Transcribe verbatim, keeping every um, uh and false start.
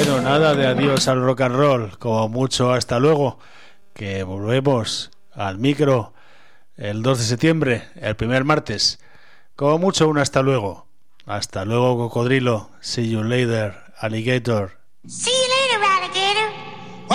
Bueno, nada de adiós al rock and roll, como mucho hasta luego, que volvemos al micro el dos de septiembre, el primer martes, como mucho un hasta luego. Hasta luego, cocodrilo. See you later, alligator. See